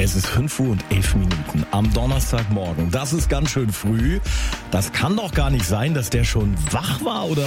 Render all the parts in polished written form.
Es ist 5:11 Uhr am Donnerstagmorgen. Das ist ganz schön früh. Das kann doch gar nicht sein, dass der schon wach war, oder?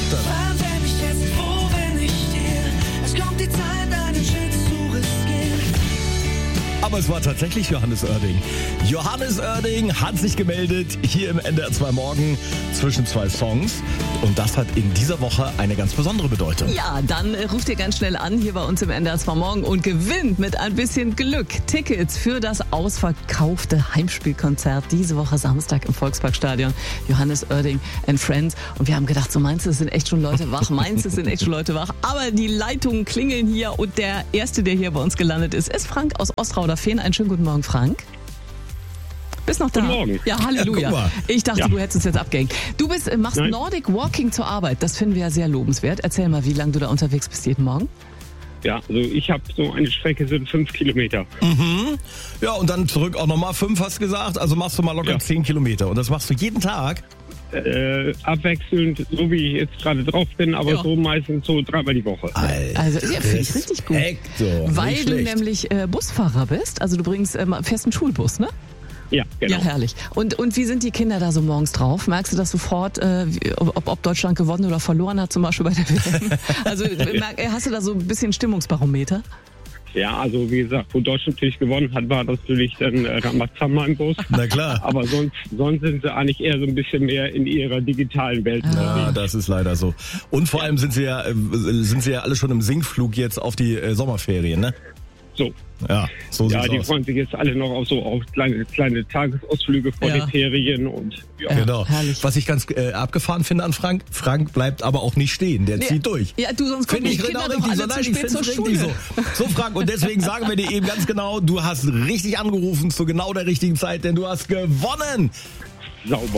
Aber es war tatsächlich Johannes Oerding. Johannes Oerding hat sich gemeldet hier im NDR 2 Morgen zwischen zwei Songs. Und das hat in dieser Woche eine ganz besondere Bedeutung. Ja, dann ruft ihr ganz schnell an hier bei uns im NDR 2 Morgen und gewinnt mit ein bisschen Glück Tickets für das ausverkaufte Heimspielkonzert diese Woche Samstag im Volksparkstadion. Johannes Oerding and Friends. Und wir haben gedacht, so meinst du, es sind echt schon Leute wach? Meinst du, es sind echt schon Leute wach? Aber die Leitungen klingeln hier und der Erste, der hier bei uns gelandet ist Frank aus Ostrauder Fehn. Einen schönen guten Morgen, Frank. Bist noch da? Guten Morgen. Ja, Halleluja. Ja, ich dachte, du hättest uns jetzt abgehängt. Du machst Nein. Nordic Walking zur Arbeit. Das finden wir ja sehr lobenswert. Erzähl mal, wie lange du da unterwegs bist jeden Morgen. Ja, also ich habe so eine Strecke, sind 5 Kilometer. Ja, und dann zurück auch nochmal 5, hast gesagt. Also machst du mal locker 10 Kilometer. Und das machst du jeden Tag? Abwechselnd, so wie ich jetzt gerade drauf bin, aber so meistens so 3-mal die Woche. Also, ja, finde ich richtig gut. Weil du nämlich Busfahrer bist. Also du fährst einen Schulbus, ne? Ja, genau. Ja, herrlich. Und wie sind die Kinder da so morgens drauf? Merkst du das sofort, ob Deutschland gewonnen oder verloren hat, zum Beispiel bei der WM? Also hast du da so ein bisschen Stimmungsbarometer? Ja, also wie gesagt, wo Deutschland natürlich gewonnen hat, war das natürlich dann Ramazamba im Bus. Na klar. Aber sonst sind sie eigentlich eher so ein bisschen mehr in ihrer digitalen Welt. Ja, das ist leider so. Und vor allem sind sie ja alle schon im Sinkflug jetzt auf die Sommerferien, ne? So. Ja, so sieht's Ja, die aus. freuen sich jetzt alle noch auf kleine Tagesausflüge vor den Ferien und ja. Genau. Herrlich. Was ich ganz abgefahren finde an Frank bleibt aber auch nicht stehen, der zieht durch. Ja, du, sonst kommen Finde die ich Kinder genau doch richtig alle so. zu Nein, ich spät zur finde es richtig Schule. so. So, Frank, und deswegen sagen wir dir eben ganz genau, du hast richtig angerufen zu genau der richtigen Zeit, denn du hast gewonnen. Sauber.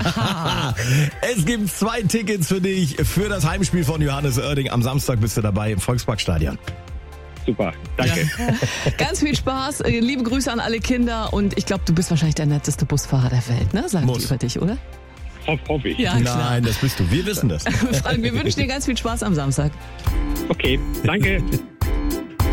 Es gibt 2 Tickets für dich für das Heimspiel von Johannes Oerding. Am Samstag bist du dabei im Volksparkstadion. Super, danke. Ganz viel Spaß, liebe Grüße an alle Kinder und ich glaube, du bist wahrscheinlich der netteste Busfahrer der Welt, ne? Sagen die über dich, oder? Hoffe ich. Ja, klar. Nein, das bist du. Wir wissen das. Frank, wir wünschen dir ganz viel Spaß am Samstag. Okay, danke.